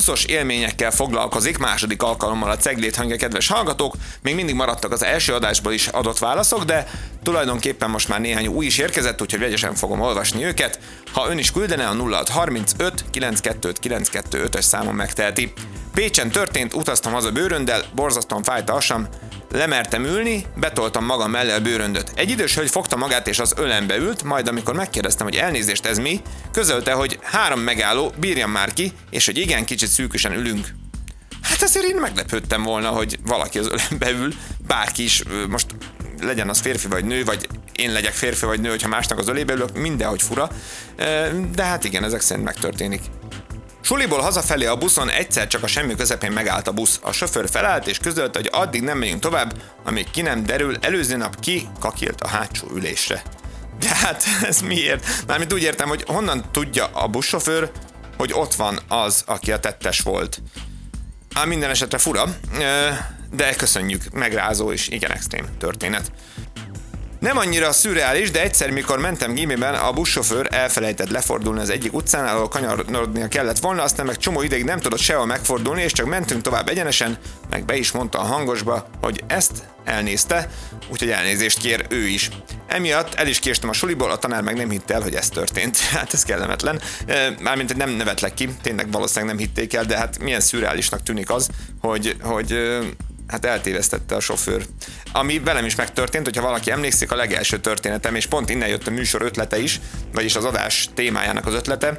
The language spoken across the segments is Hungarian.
buszos élményekkel foglalkozik második alkalommal a Ceglét hangja, kedves hallgatók. Még mindig maradtak az első adásból is adott válaszok, de tulajdonképpen most már néhány új is érkezett, úgyhogy vegyesen fogom olvasni őket. Ha ön is küldene, a 0635 922 925-ös számon megteheti. Pécsen történt, utaztam haza bőröndel, borzasztóan fájt a hasam, lemertem ülni, betoltam magam mellé a bőröndöt. Egy idős hölgy fogta magát és az ölembe ült, majd amikor megkérdeztem, hogy elnézést, ez mi, közölte, hogy 3 megálló, bírjam már ki, és hogy igen, kicsit szűkösen ülünk. Hát azért én meglepődtem volna, hogy valaki az ölembe ül, bárki is, most legyen az férfi vagy nő, vagy én legyek férfi vagy nő, hogyha másnak az ölébe ülök, mindenhogy fura, de hát igen, ezek szerint megtörténik. Suliból hazafelé a buszon egyszer csak a semmi közepén megállt a busz. A sofőr felállt és közölte, hogy addig nem megyünk tovább, amíg ki nem derül, előző nap ki kakilt a hátsó ülésre. De hát ez miért? Mármint úgy értem, hogy honnan tudja a buszsofőr, hogy ott van az, aki a tettes volt. Minden esetre fura, de köszönjük, megrázó és igen extrém történet. Nem annyira szürreális, de egyszer, mikor mentem gimiben, a buszsofőr elfelejtett lefordulni az egyik utcán, ahol kanyarodnia kellett volna, aztán meg csomó ideig nem tudott sehol megfordulni, és csak mentünk tovább egyenesen, meg be is mondta a hangosba, hogy ezt elnézte, úgyhogy elnézést kér ő is. Emiatt el is késtem a suliból, a tanár meg nem hitte el, hogy ez történt. Hát ez kellemetlen. Mármint nem nevetlek ki, tényleg valószínűleg nem hitték el, de hát milyen szürreálisnak tűnik az, hogy hát eltévesztette a sofőr. Ami velem is megtörtént, hogyha valaki emlékszik, a legelső történetem, és pont innen jött a műsor ötlete is, vagyis az adás témájának az ötlete,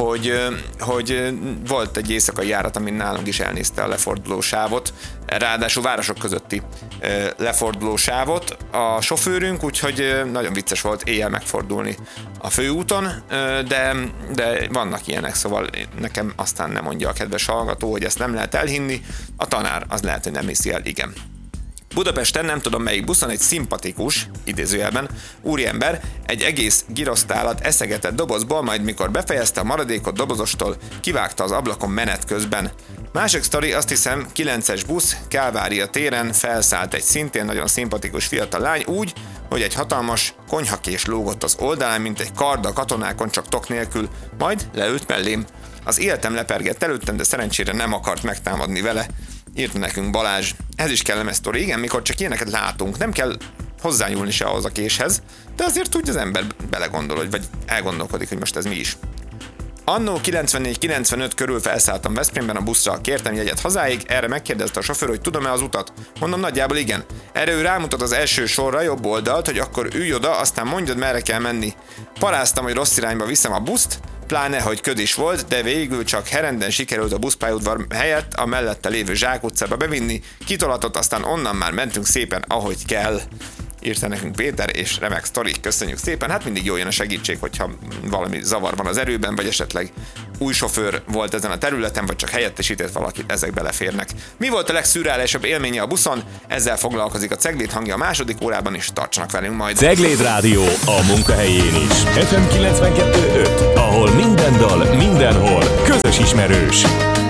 hogy volt egy éjszakai járat, amin nálunk is elnézte a lefordulósávot, ráadásul városok közötti lefordulósávot a sofőrünk, úgyhogy nagyon vicces volt éjjel megfordulni a főúton, de vannak ilyenek, szóval nekem aztán nem mondja a kedves hallgató, hogy ezt nem lehet elhinni, a tanár az lehet, hogy nem hiszi el, igen. Budapesten nem tudom melyik buszon egy szimpatikus, idézőjelben, úriember egy egész girosztálat eszegetett dobozból, majd mikor befejezte a maradékot dobozostól, kivágta az ablakon menet közben. Másik sztori, azt hiszem, 9-es busz, Kálvária téren felszállt egy szintén nagyon szimpatikus fiatal lány úgy, hogy egy hatalmas konyhakés lógott az oldalán, mint egy kard a katonákon, csak tok nélkül, majd leült mellém. Az életem lepergett előttem, de szerencsére nem akart megtámadni vele. Írta nekünk Balázs. Ez is kellemes sztori, igen, mikor csak ilyeneket látunk, nem kell hozzányúlni se ahhoz a késhez, de azért úgy az ember belegondol, vagy elgondolkodik, hogy most ez mi is. Annó 94-95 körül felszálltam Veszprémben a buszra, kértem jegyet hazáig, erre megkérdezte a sofőr, hogy tudom-e az utat. Mondom, nagyjából igen. Erre ő rámutat az első sorra, jobb oldalt, hogy akkor ülj oda, aztán mondjad, merre kell menni. Paráztam, hogy rossz irányba viszem a buszt, pláne, hogy köd is volt, de végül csak herenden sikerült a buszpályaudvar helyett a mellette lévő Zsák utcába bevinni, kitolatott, aztán onnan már mentünk szépen, ahogy kell. Írta nekünk Péter, és remek sztori, köszönjük szépen. Hát mindig jól jön a segítség, hogyha valami zavar van az erőben, vagy esetleg új sofőr volt ezen a területen, vagy csak helyettesített valakit, ezek beleférnek. Mi volt a legszürreálisabb élménye a buszon? Ezzel foglalkozik a Ceglét hangja a második órában is, tartsanak velünk majd. Ceglét Rádió a munkahelyén is. FM 92.5, ahol minden dal, mindenhol közös ismerős.